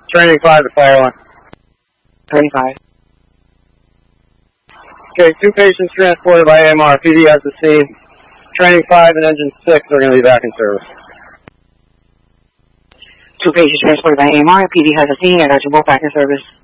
Training 5 to fire line. Training 5. Okay, 2 patients transported by AMR. PD has the scene. Training 5 and engine 6 are going to be back in service. 2 patients transported by AMR. PD has the scene. I got you both back in service.